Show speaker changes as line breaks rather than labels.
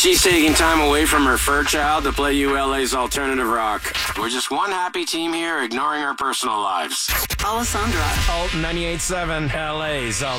She's taking time away from her fur child to play ULA's alternative rock. We're just one happy team here, ignoring our personal lives.
Alessandra.
Alt 98.7, LA's